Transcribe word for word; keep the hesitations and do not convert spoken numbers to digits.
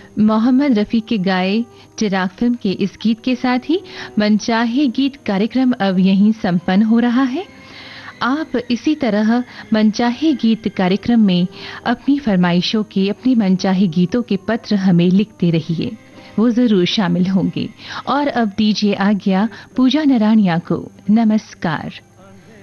मोहम्मद रफ़ी के गाए चिराग फिल्म के इस गीत के साथ ही मनचाहे गीत कार्यक्रम अब यहीं संपन्न हो रहा है। आप इसी तरह मनचाहे गीत कार्यक्रम में अपनी फरमाइशों के, अपने मनचाहे गीतों के पत्र हमें लिखते रहिए, वो जरूर शामिल होंगे। और अब दीजिए आज्ञा पूजा नरानिया को। नमस्कार।